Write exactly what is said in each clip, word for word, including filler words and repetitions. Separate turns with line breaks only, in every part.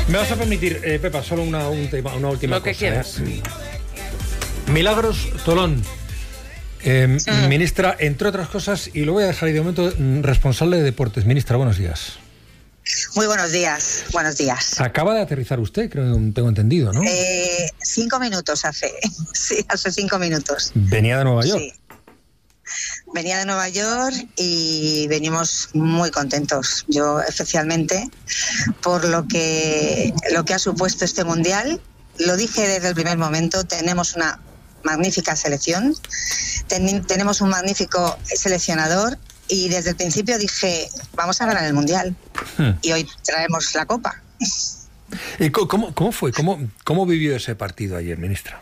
Me vas a permitir, eh, Pepa, solo una, un tema, una última
Lo que
cosa.
quieras.
¿eh? Milagros Tolón, eh, sí. ministra, entre otras cosas, y lo voy a dejar ahí de momento, responsable de deportes. Ministra, buenos días.
Muy buenos días, buenos días.
Acaba de aterrizar usted, creo que tengo entendido, ¿no?
Eh, cinco minutos hace, sí, hace cinco minutos.
Venía de Nueva York.
Sí. Venía de Nueva York y venimos muy contentos. Yo especialmente por lo que lo que ha supuesto este mundial. Lo dije desde el primer momento. Tenemos una magnífica selección, ten, tenemos un magnífico seleccionador y desde el principio dije vamos a ganar el mundial hmm. y hoy traemos la copa.
¿Y cómo, cómo fue? ¿Cómo, cómo vivió ese partido ayer, ministra?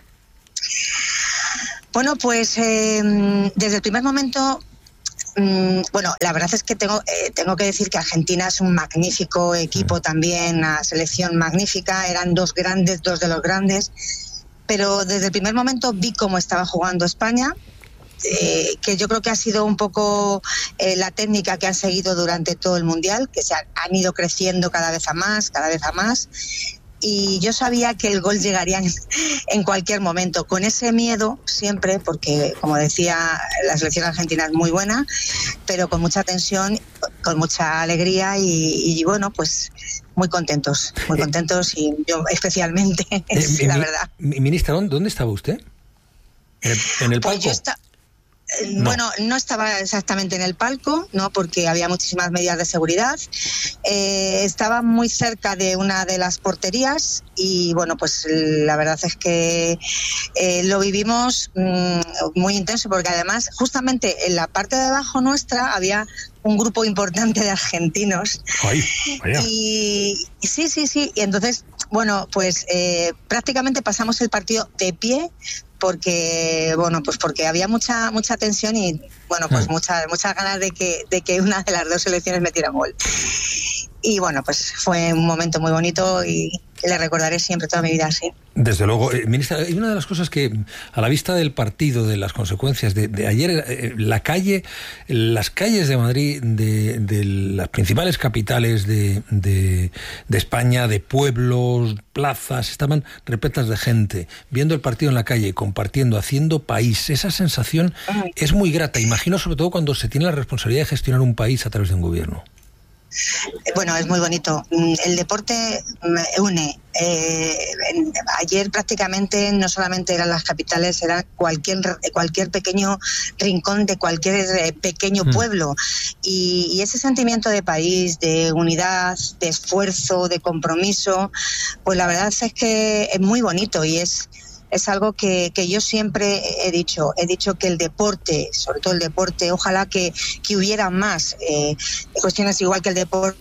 Bueno, pues eh, desde el primer momento, mmm, bueno, la verdad es que tengo, eh, tengo que decir que Argentina es un magnífico equipo también, una selección magnífica, eran dos grandes, dos de los grandes, pero desde el primer momento vi cómo estaba jugando España, eh, que yo creo que ha sido un poco eh, la técnica que han seguido durante todo el Mundial, que se han, han ido creciendo cada vez a más, cada vez a más. Y yo sabía que el gol llegaría en, en cualquier momento, con ese miedo siempre, porque como decía, la selección argentina es muy buena, pero con mucha tensión, con mucha alegría y, y bueno, pues muy contentos, muy contentos y yo especialmente,
eh,
la
mi,
verdad.
Ministra, ¿dónde estaba usted? ¿En el, en el palco?
Pues yo está... No. Bueno, no estaba exactamente en el palco, no, porque había muchísimas medidas de seguridad. Eh, estaba muy cerca de una de las porterías y bueno, pues la verdad es que eh, lo vivimos mmm, muy intenso, porque además justamente en la parte de abajo nuestra había un grupo importante de argentinos.
Ay,
y sí, sí, sí. Y entonces, bueno, pues eh, prácticamente pasamos el partido de pie. Porque bueno, pues porque había mucha mucha tensión y bueno, pues mm. muchas muchas ganas de que de que una de las dos selecciones metiera gol. Y bueno, pues fue un momento muy bonito y le recordaré siempre toda mi vida así.
Desde luego, eh, ministra, hay una de las cosas que a la vista del partido, de las consecuencias de, de ayer, eh, la calle, las calles de Madrid, de, de las principales capitales de, de, de España, de pueblos, plazas, estaban repletas de gente, viendo el partido en la calle, compartiendo, haciendo país. Esa sensación Ay. es muy grata, imagino, sobre todo cuando se tiene la responsabilidad de gestionar un país a través de un gobierno.
Bueno, es muy bonito. El deporte une. Eh, ayer prácticamente no solamente eran las capitales, era cualquier cualquier pequeño rincón de cualquier pequeño pueblo. Y, y ese sentimiento de país, de unidad, de esfuerzo, de compromiso, pues la verdad es que es muy bonito y es... Es algo que, que yo siempre he dicho. He dicho que el deporte, sobre todo el deporte, ojalá que, que hubiera más eh, cuestiones igual que el deporte,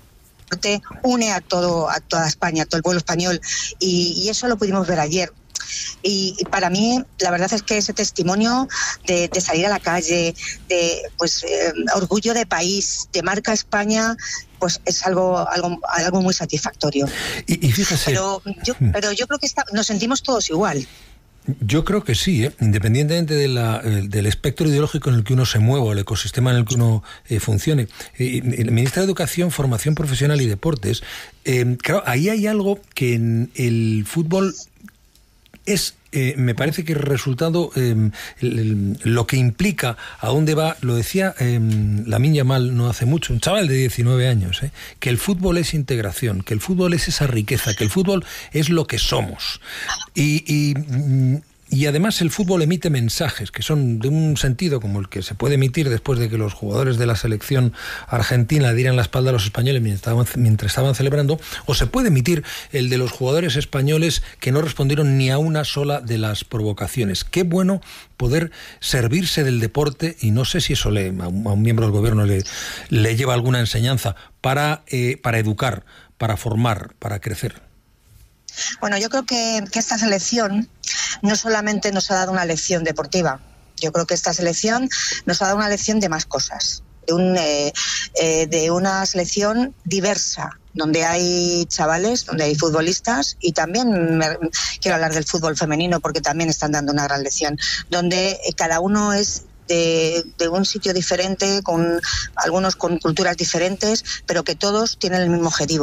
une a todo a toda España, a todo el pueblo español. Y, y eso lo pudimos ver ayer. Y, y para mí la verdad es que ese testimonio de, de salir a la calle, de pues eh, orgullo de país, de marca España, pues es algo algo algo muy satisfactorio.
Y, y fíjese,
pero yo pero yo creo que está, nos sentimos todos igual.
Yo creo que sí, ¿eh? Independientemente de la, del espectro ideológico en el que uno se mueva, el ecosistema en el que uno eh, funcione. Eh, el Ministerio de Educación, Formación Profesional y Deportes, eh, claro, ahí hay algo que en el fútbol es, eh, me parece que el resultado, eh, el, el, lo que implica, a dónde va, lo decía eh, Lamine Yamal no hace mucho, un chaval de diecinueve años, eh, que el fútbol es integración, que el fútbol es esa riqueza, que el fútbol es lo que somos. Y... y Y además el fútbol emite mensajes que son de un sentido como el que se puede emitir después de que los jugadores de la selección argentina dieran la espalda a los españoles mientras estaban, mientras estaban celebrando, o se puede emitir el de los jugadores españoles que no respondieron ni a una sola de las provocaciones. Qué bueno poder servirse del deporte, y no sé si eso le, a, un, a un miembro del gobierno le, le lleva alguna enseñanza, para, eh, para educar, para formar, para crecer.
Bueno, yo creo que, que esta selección no solamente nos ha dado una lección deportiva, yo creo que esta selección nos ha dado una lección de más cosas, de, un, eh, eh, de una selección diversa, donde hay chavales, donde hay futbolistas, y también me, quiero hablar del fútbol femenino porque también están dando una gran lección, donde cada uno es De, de un sitio diferente, con algunos con culturas diferentes, pero que todos tienen el mismo objetivo,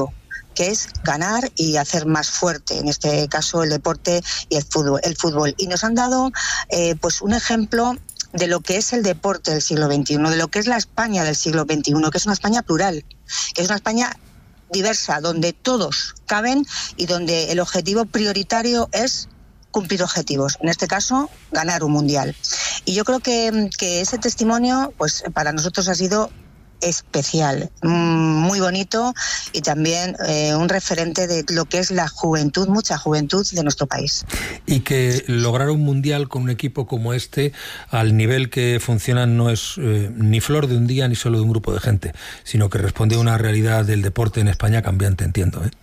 que es ganar y hacer más fuerte, en este caso el deporte y el fútbol. El fútbol. Y nos han dado eh, pues un ejemplo de lo que es el deporte del siglo veintiuno, de lo que es la España del siglo veintiuno, que es una España plural, que es una España diversa, donde todos caben y donde el objetivo prioritario es cumplir objetivos, en este caso ganar un mundial. Y yo creo que, que ese testimonio pues para nosotros ha sido especial, muy bonito y también eh, un referente de lo que es la juventud, mucha juventud de nuestro país.
Y que lograr un mundial con un equipo como este, al nivel que funcionan, no es eh, ni flor de un día ni solo de un grupo de gente, sino que responde a una realidad del deporte en España cambiante, entiendo, ¿eh?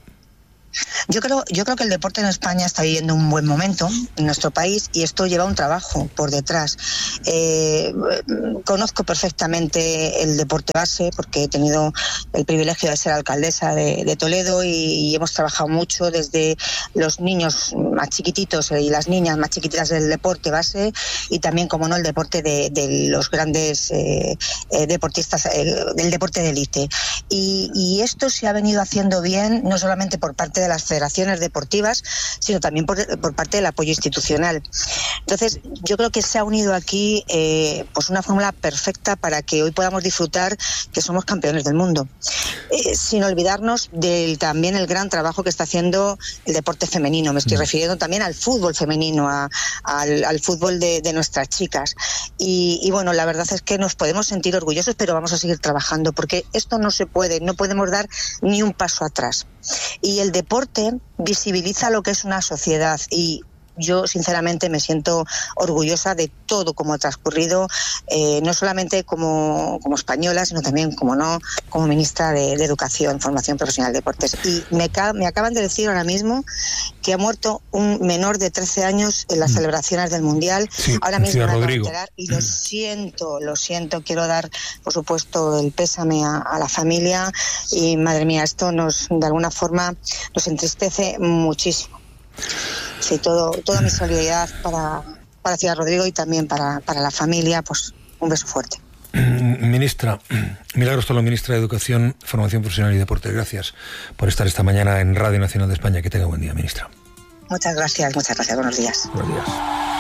Yo creo, yo creo que el deporte en España está viviendo un buen momento en nuestro país y esto lleva un trabajo por detrás. Eh, conozco perfectamente el deporte base porque he tenido el privilegio de ser alcaldesa de, de Toledo y, y hemos trabajado mucho desde los niños más chiquititos y las niñas más chiquititas del deporte base y también, como no, el deporte de, de los grandes eh, eh, deportistas, eh, del deporte de élite. Y, y esto se ha venido haciendo bien, no solamente por parte de las federaciones deportivas, sino también por, por parte del apoyo institucional. Entonces, yo creo que se ha unido aquí eh, pues una fórmula perfecta para que hoy podamos disfrutar que somos campeones del mundo. Eh, sin olvidarnos del también el gran trabajo que está haciendo el deporte femenino. Me estoy refiriendo también al fútbol femenino, a, al, al fútbol de, de nuestras chicas. Y, y bueno, la verdad es que nos podemos sentir orgullosos, pero vamos a seguir trabajando, porque esto no se puede, no podemos dar ni un paso atrás. Y el deporte visibiliza lo que es una sociedad y yo sinceramente me siento orgullosa de todo como ha transcurrido, eh, no solamente como, como española, sino también, como no, como ministra de, de Educación, Formación Profesional y Deportes. Y me, me acaban de decir ahora mismo que ha muerto un menor de trece años en las celebraciones del Mundial.
Sí,
ahora mismo me acabo de
Rodrigo.
enterar y lo siento, lo siento. Quiero dar, por supuesto, el pésame a, a la familia y, madre mía, esto nos, de alguna forma, nos entristece muchísimo. Sí, todo, toda mi solidaridad para, para Ciudad Rodrigo y también para, para la familia, pues un beso fuerte.
Ministra, Milagros Tolo, ministra de Educación, Formación Profesional y Deporte, gracias por estar esta mañana en Radio Nacional de España. Que tenga buen día, ministra.
Muchas gracias, muchas gracias, buenos días.
Buenos días.